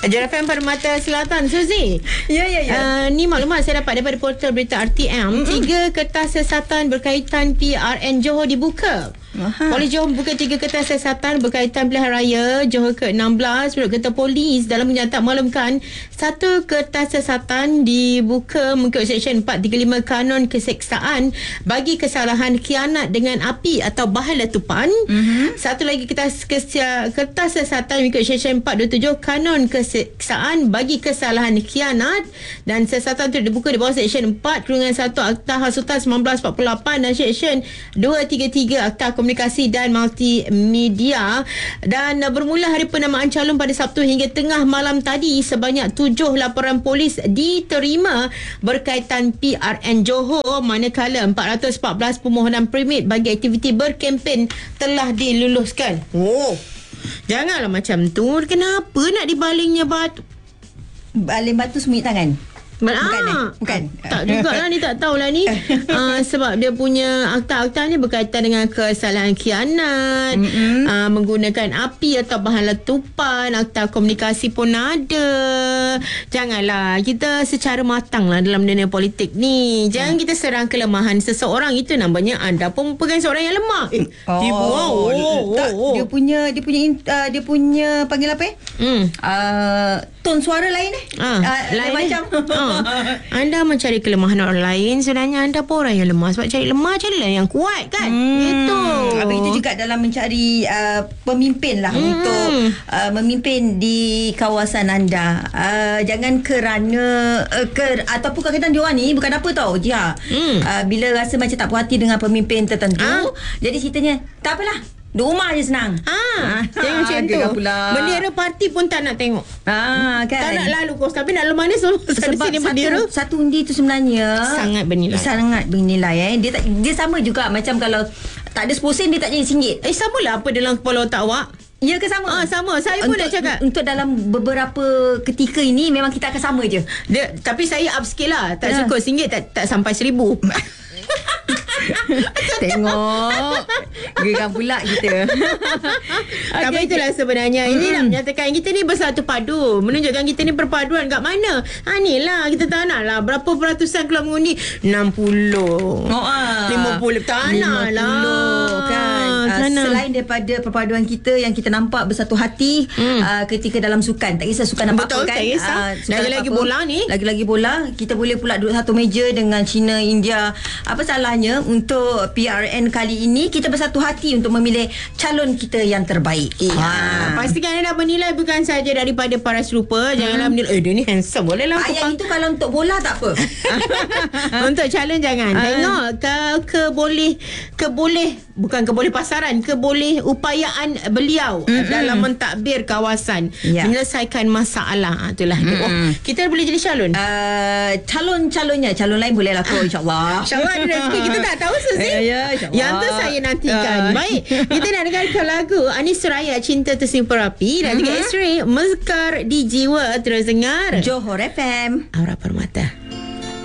Jar FM Permata Selatan, Suzy. Ya. Ni maklumat saya dapat daripada portal berita RTM. 3 kertas siasatan berkaitan PRN Johor dibuka. Polis Johor membuka 3 kertas siasatan berkaitan pilihan raya Johor ke-16. Menurut Ketua Polis dalam kenyataan maklumkan, 1 kertas siasatan dibuka mengikut Seksyen 435 Kanun Keseksaan bagi kesalahan khianat dengan api atau bahan letupan. Satu lagi kertas siasatan mengikut Seksyen 427 Kanun Keseksaan bagi kesalahan khianat, dan siasatan itu dibuka di bawah Seksyen 4/1 Akta Hasutan 1948 dan Seksyen 233 Akta Komunikasi dan Multimedia. Dan bermula hari penamaan calon pada Sabtu hingga tengah malam tadi, sebanyak 7 laporan polis diterima berkaitan PRN Johor, manakala 414 permohonan permit bagi aktiviti berkempen telah diluluskan. Janganlah macam tu. Kenapa nak dibalingnya batu? Baling batu sembunyi tangan. Bukan. Tak jugalah ni, tak tahulah ni. Sebab dia punya akta-akta ni berkaitan dengan kesalahan khianat, menggunakan api atau bahan letupan, akta komunikasi pun ada. Janganlah kita secara matang lah dalam dunia politik ni. Jangan kita serang kelemahan seseorang. Itu namanya anda pun merupakan seorang yang lemah. Dia punya panggil apa tone suara lain lain macam anda mencari kelemahan orang lain, sebenarnya anda pun orang yang lemah. Sebab cari lemah, carilah yang kuat kan. Gitu. Habis itu juga dalam mencari pemimpin lah untuk memimpin di kawasan anda. Jangan kerana ataupun kadang-kadang diorang ni bukan apa tau bila rasa macam tak puas hati dengan pemimpin tertentu, jadi ceritanya tak apalah, di rumah je senang. Jangan macam tu. Bendera parti pun tak nak tengok. Kan? Tak nak lalu kos. Tapi nak lemah ni sebab sini bendera. Satu undi tu sebenarnya sangat bernilai. Dia sama juga macam kalau tak ada 10 sen, dia tak jadi RM1. Samalah apa dalam kepala otak awak. Ya ke sama? Sama. Saya pun nak cakap. Untuk dalam beberapa ketika ini memang kita akan sama je. Tapi saya up sikit lah. Tak cukup RM1, tak sampai RM1,000. Tengok geram pula kita. Tapi itulah sebenarnya ini nak menyatakan kita ni bersatu padu, menunjukkan kita ni perpaduan kat mana. Ni lah kita tak nak lah berapa peratusan keluar mengundi 60 50 tak nak lah kan. Selain daripada perpaduan kita yang kita nampak bersatu hati ketika dalam sukan, tak kisah sukan apa-apa kan. Lagi-lagi bola ni, lagi-lagi bola, kita boleh pula duduk satu meja dengan China, India. Apa salahnya untuk PRN kali ini kita bersatu hati untuk memilih calon kita yang terbaik. Pastikan anda dah bernilai bukan saja daripada para serupa. Janganlah menilai dia ni handsome, boleh lah. Yang itu kalau untuk bola tak apa. Untuk calon jangan. Tengok bukan keboleh pasaran, keboleh upayaan beliau dalam mentadbir kawasan, menyelesaikan masalah. Itulah kita boleh jadi calon. Calon lain boleh lah kot, insyaAllah. InsyaAllah ada rezeki. Kita tak tahu Suzy. Yang tu saya nantikan. Baik, kita nak dengarkan lagu Anis Suraya Cinta Tersimpan Rapi dan juga X-Ray Mekar di Jiwa. Terus dengar Johor FM, Aura Permata.